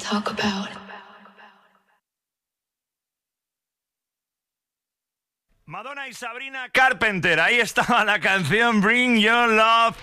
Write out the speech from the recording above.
talk about. Madonna y Sabrina Carpenter, ahí estaba la canción Bring Your Love